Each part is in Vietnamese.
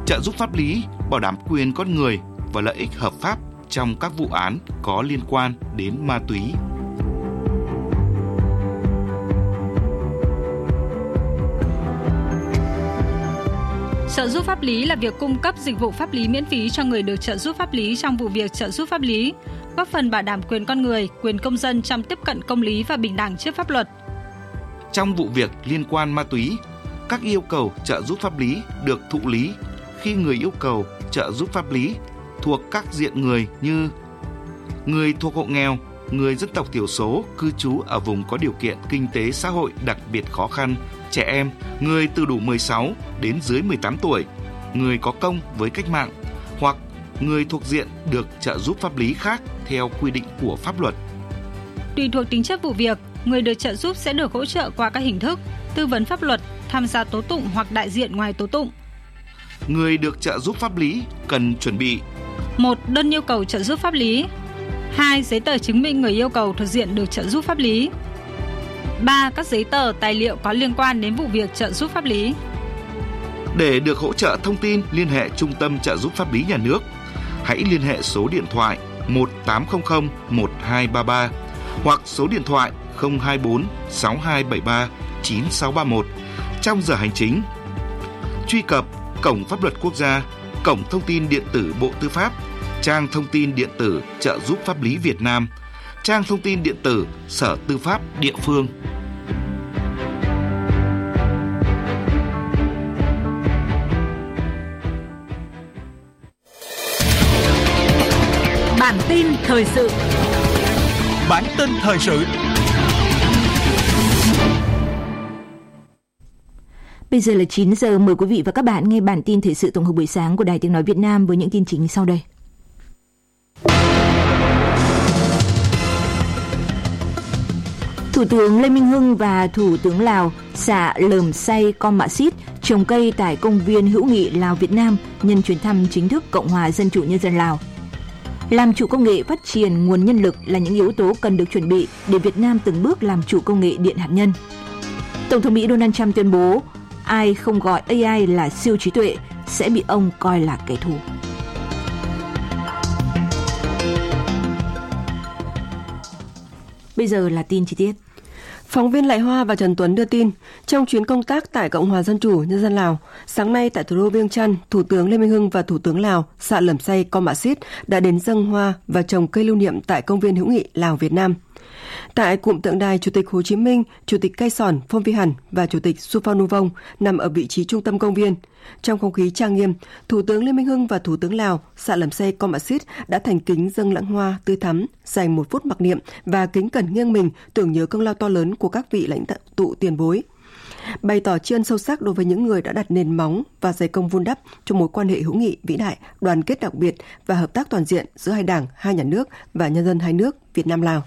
trợ giúp pháp lý, bảo đảm quyền con người và lợi ích hợp pháp trong các vụ án có liên quan đến ma túy. Trợ giúp pháp lý là việc cung cấp dịch vụ pháp lý miễn phí cho người được trợ giúp pháp lý trong vụ việc trợ giúp pháp lý, góp phần bảo đảm quyền con người, quyền công dân trong tiếp cận công lý và bình đẳng trước pháp luật. Trong vụ việc liên quan ma túy, các yêu cầu trợ giúp pháp lý được thụ lý khi người yêu cầu trợ giúp pháp lý thuộc các diện người như người thuộc hộ nghèo, người dân tộc thiểu số cư trú ở vùng có điều kiện kinh tế xã hội đặc biệt khó khăn, trẻ em, người từ đủ 16 đến dưới 18 tuổi, người có công với cách mạng hoặc người thuộc diện được trợ giúp pháp lý khác theo quy định của pháp luật. Tùy thuộc tính chất vụ việc, người được trợ giúp sẽ được hỗ trợ qua các hình thức tư vấn pháp luật, tham gia tố tụng hoặc đại diện ngoài tố tụng. Người được trợ giúp pháp lý cần chuẩn bị: 1. Đơn yêu cầu trợ giúp pháp lý. 2. Giấy tờ chứng minh người yêu cầu thuộc diện được trợ giúp pháp lý. 3. Các giấy tờ, tài liệu có liên quan đến vụ việc trợ giúp pháp lý. Để được hỗ trợ thông tin, liên hệ Trung tâm trợ giúp pháp lý nhà nước. Hãy liên hệ số điện thoại 1800 1233 hoặc số điện thoại 024 6273 9631 trong giờ hành chính. Truy cập Cổng Pháp luật Quốc gia, Cổng Thông tin Điện tử Bộ Tư pháp, trang thông tin điện tử Trợ giúp pháp lý Việt Nam, trang thông tin điện tử Sở Tư pháp địa phương. Bản tin thời sự. Bản tin thời sự. Bây giờ là 9 giờ, mời quý vị và các bạn nghe bản tin thời sự tổng hợp buổi sáng của Đài Tiếng nói Việt Nam với những tin chính sau đây. Thủ tướng Lê Minh Hưng và Thủ tướng Lào xạ lờm say con mạ xít trồng cây tại công viên hữu nghị Lào Việt Nam nhân chuyến thăm chính thức Cộng hòa Dân chủ Nhân dân Lào. Làm chủ công nghệ, phát triển nguồn nhân lực là những yếu tố cần được chuẩn bị để Việt Nam từng bước làm chủ công nghệ điện hạt nhân. Tổng thống Mỹ Donald Trump tuyên bố ai không gọi AI là siêu trí tuệ sẽ bị ông coi là kẻ thù. Bây giờ là tin chi tiết. Phóng viên Lại Hoa và Trần Tuấn đưa tin, trong chuyến công tác tại Cộng hòa Dân chủ Nhân dân Lào, sáng nay tại thủ đô Viêng Chăn, Thủ tướng Lê Minh Hưng và Thủ tướng Lào xạ lẩm say con mạ xít đã đến dâng hoa và trồng cây lưu niệm tại công viên hữu nghị Lào Việt Nam. Tại cụm tượng đài Chủ tịch Hồ Chí Minh, Chủ tịch Cây Sòn Phong Vi Hẳn và Chủ tịch Suphanuvong nằm ở vị trí trung tâm công viên. Trong không khí trang nghiêm, Thủ tướng Lê Minh Hưng và Thủ tướng Lào xạ lẩm say con mạ xít đã thành kính dâng lãng hoa tươi thắm, dành 1 phút mặc niệm và kính cẩn nghiêng mình tưởng nhớ công lao to lớn của các vị lãnh tụ tiền bối. Bày tỏ tri ân sâu sắc đối với những người đã đặt nền móng và dày công vun đắp cho mối quan hệ hữu nghị vĩ đại, đoàn kết đặc biệt và hợp tác toàn diện giữa hai đảng, hai nhà nước và nhân dân hai nước Việt Nam-Lào.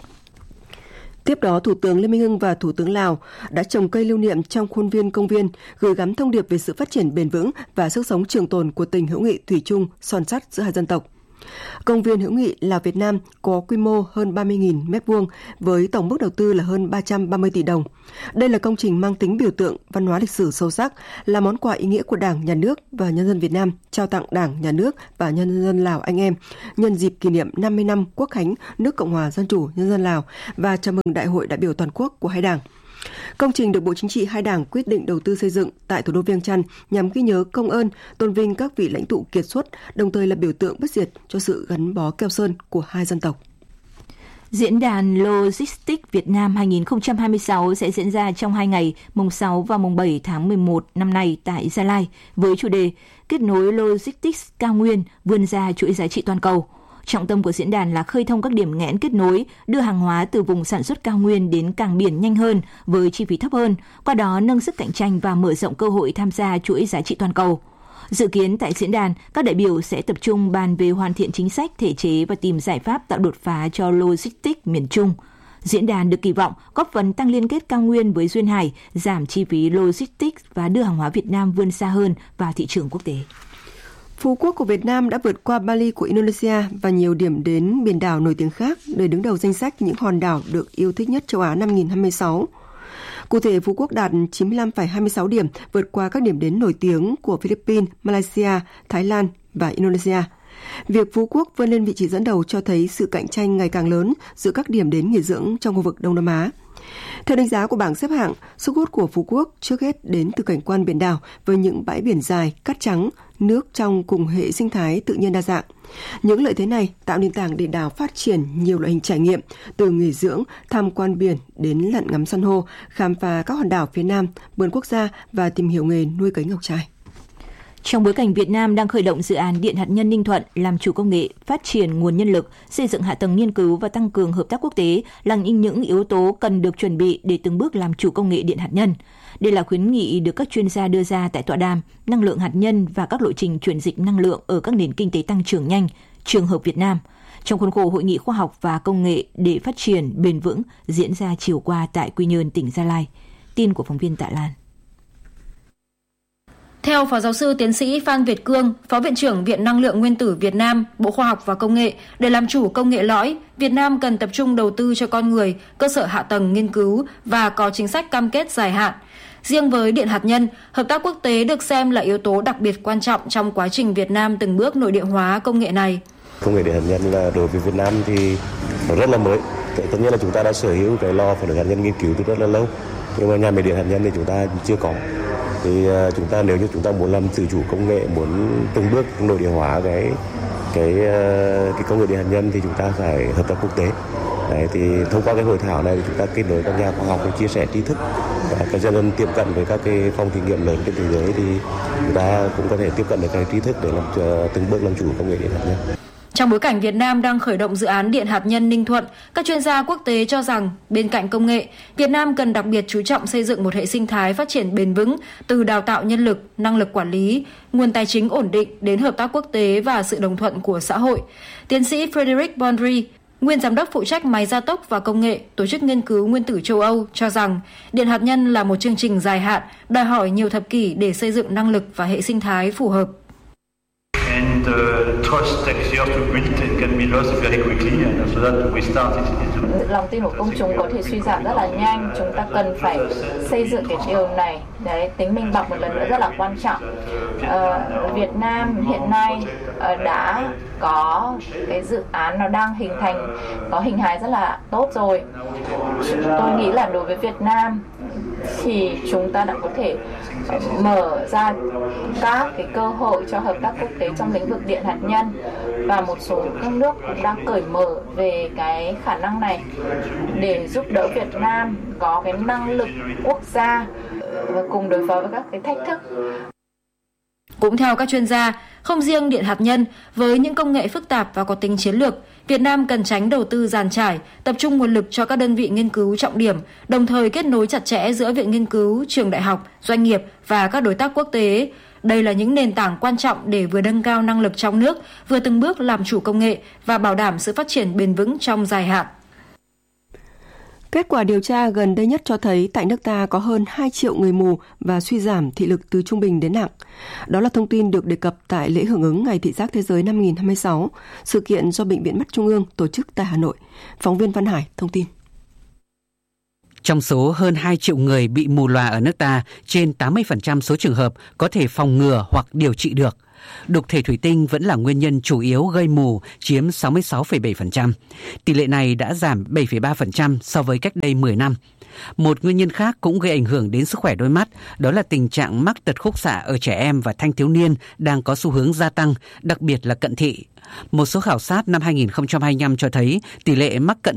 Tiếp đó, Thủ tướng Lê Minh Hưng và Thủ tướng Lào đã trồng cây lưu niệm trong khuôn viên công viên, gửi gắm thông điệp về sự phát triển bền vững và sức sống trường tồn của tình hữu nghị thủy chung, son sắt giữa hai dân tộc. Công viên hữu nghị Lào Việt Nam có quy mô hơn 30.000 m2 với tổng mức đầu tư là hơn 330 tỷ đồng. Đây là công trình mang tính biểu tượng văn hóa lịch sử sâu sắc, là món quà ý nghĩa của Đảng, Nhà nước và nhân dân Việt Nam trao tặng Đảng, Nhà nước và nhân dân Lào anh em nhân dịp kỷ niệm 50 năm Quốc khánh nước Cộng hòa Dân chủ Nhân dân Lào và chào mừng Đại hội đại biểu toàn quốc của hai đảng. Công trình được Bộ Chính trị hai đảng quyết định đầu tư xây dựng tại thủ đô Viêng Chăn nhằm ghi nhớ công ơn, tôn vinh các vị lãnh tụ kiệt xuất, đồng thời là biểu tượng bất diệt cho sự gắn bó keo sơn của hai dân tộc. Diễn đàn Logistics Việt Nam 2026 sẽ diễn ra trong 2 ngày, mùng 6 và mùng 7 tháng 11 năm nay tại Gia Lai, với chủ đề Kết nối Logistics cao nguyên vươn ra chuỗi giá trị toàn cầu. Trọng tâm của diễn đàn là khơi thông các điểm nghẽn kết nối, đưa hàng hóa từ vùng sản xuất cao nguyên đến cảng biển nhanh hơn với chi phí thấp hơn, qua đó nâng sức cạnh tranh và mở rộng cơ hội tham gia chuỗi giá trị toàn cầu. Dự kiến tại diễn đàn, các đại biểu sẽ tập trung bàn về hoàn thiện chính sách, thể chế và tìm giải pháp tạo đột phá cho logistics miền Trung. Diễn đàn được kỳ vọng góp phần tăng liên kết cao nguyên với duyên hải, giảm chi phí logistics và đưa hàng hóa Việt Nam vươn xa hơn vào thị trường quốc tế. Phú Quốc của Việt Nam đã vượt qua Bali của Indonesia và nhiều điểm đến biển đảo nổi tiếng khác để đứng đầu danh sách những hòn đảo được yêu thích nhất châu Á năm 2026. Cụ thể, Phú Quốc đạt 95,26 điểm, vượt qua các điểm đến nổi tiếng của Philippines, Malaysia, Thái Lan và Indonesia. Việc Phú Quốc vươn lên vị trí dẫn đầu cho thấy sự cạnh tranh ngày càng lớn giữa các điểm đến nghỉ dưỡng trong khu vực Đông Nam Á. Theo đánh giá của bảng xếp hạng, sức hút của Phú Quốc trước hết đến từ cảnh quan biển đảo với những bãi biển dài, cát trắng, nước trong cùng hệ sinh thái tự nhiên đa dạng. Những lợi thế này tạo nền tảng để đảo phát triển nhiều loại hình trải nghiệm, từ nghỉ dưỡng, tham quan biển đến lặn ngắm san hô, khám phá các hòn đảo phía Nam, vườn quốc gia và tìm hiểu nghề nuôi cấy ngọc trai. Trong bối cảnh Việt Nam đang khởi động dự án điện hạt nhân Ninh Thuận, làm chủ công nghệ, phát triển nguồn nhân lực, xây dựng hạ tầng nghiên cứu và tăng cường hợp tác quốc tế là những yếu tố cần được chuẩn bị để từng bước làm chủ công nghệ điện hạt nhân. Đây là khuyến nghị được các chuyên gia đưa ra tại tọa đàm năng lượng hạt nhân và các lộ trình chuyển dịch năng lượng ở các nền kinh tế tăng trưởng nhanh, trường hợp Việt Nam, trong khuôn khổ Hội nghị khoa học và công nghệ để phát triển bền vững diễn ra chiều qua tại Quy Nhơn, tỉnh Gia Lai. Tin của phóng viên Tạ Lan. Theo Phó Giáo sư Tiến sĩ Phan Việt Cương, Phó Viện trưởng Viện Năng lượng Nguyên tử Việt Nam, Bộ Khoa học và Công nghệ, để làm chủ công nghệ lõi, Việt Nam cần tập trung đầu tư cho con người, cơ sở hạ tầng nghiên cứu và có chính sách cam kết dài hạn. Riêng với điện hạt nhân, hợp tác quốc tế được xem là yếu tố đặc biệt quan trọng trong quá trình Việt Nam từng bước nội địa hóa công nghệ này. Công nghệ điện hạt nhân là đối với Việt Nam thì nó rất là mới. Tất nhiên là chúng ta đã sở hữu cái lò phản ứng hạt nhân nghiên cứu từ rất là lâu, nhưng mà nhà máy điện hạt nhân thì chúng ta chưa có. Thì chúng ta nếu như chúng ta muốn làm tự chủ công nghệ, muốn từng bước nội địa hóa cái công nghệ điện hạt nhân thì chúng ta phải hợp tác quốc tế. Đấy, thì thông qua cái hội thảo này thì chúng ta kết nối các nhà khoa học để chia sẻ tri thức, các dân tiếp cận với các cái phòng thí nghiệm lớn trên thế giới thì chúng ta cũng có thể tiếp cận được cái tri thức để từng bước làm chủ công nghệ điện hạt nhân. Trong bối cảnh Việt Nam đang khởi động dự án điện hạt nhân Ninh Thuận, các chuyên gia quốc tế cho rằng bên cạnh công nghệ, Việt Nam cần đặc biệt chú trọng xây dựng một hệ sinh thái phát triển bền vững từ đào tạo nhân lực, năng lực quản lý, nguồn tài chính ổn định đến hợp tác quốc tế và sự đồng thuận của xã hội. Tiến sĩ Frédéric Bondry, nguyên giám đốc phụ trách máy gia tốc và công nghệ, Tổ chức Nghiên cứu Nguyên tử châu Âu, cho rằng điện hạt nhân là một chương trình dài hạn, đòi hỏi nhiều thập kỷ để xây dựng năng lực và hệ sinh thái phù hợp. Lòng tin của công chúng có thể suy giảm rất là nhanh. Chúng ta cần phải xây dựng cái điều này. Đấy, tính minh bạch một lần nữa rất là quan trọng. Việt Nam hiện nay đã có cái dự án nó đang hình thành, có hình hài rất là tốt rồi. Tôi nghĩ là đối với Việt Nam thì chúng ta đã có thể mở ra các cái cơ hội cho hợp tác quốc tế trong lĩnh vực điện hạt nhân, và một số các nước cũng đang cởi mở về cái khả năng này để giúp đỡ Việt Nam có cái năng lực quốc gia và cùng đối phó với các cái thách thức. Cũng theo các chuyên gia, không riêng điện hạt nhân, với những công nghệ phức tạp và có tính chiến lược, Việt Nam cần tránh đầu tư dàn trải, tập trung nguồn lực cho các đơn vị nghiên cứu trọng điểm, đồng thời kết nối chặt chẽ giữa viện nghiên cứu, trường đại học, doanh nghiệp và các đối tác quốc tế. Đây là những nền tảng quan trọng để vừa nâng cao năng lực trong nước, vừa từng bước làm chủ công nghệ và bảo đảm sự phát triển bền vững trong dài hạn. Kết quả điều tra gần đây nhất cho thấy tại nước ta có hơn 2 triệu người mù và suy giảm thị lực từ trung bình đến nặng. Đó là thông tin được đề cập tại lễ hưởng ứng Ngày Thị giác Thế giới năm 2026, sự kiện do Bệnh viện Mắt Trung ương tổ chức tại Hà Nội. Phóng viên Văn Hải thông tin. Trong số hơn 2 triệu người bị mù lòa ở nước ta, trên 80% số trường hợp có thể phòng ngừa hoặc điều trị được. Đục thể thủy tinh vẫn là nguyên nhân chủ yếu gây mù, chiếm 66,7%. Tỷ lệ này đã giảm 7,3% so với cách đây 10 năm. Một nguyên nhân khác cũng gây ảnh hưởng đến sức khỏe đôi mắt, đó là tình trạng mắc tật khúc xạ ở trẻ em và thanh thiếu niên đang có xu hướng gia tăng, đặc biệt là cận thị. Một số khảo sát năm 2025 cho thấy tỷ lệ mắc cận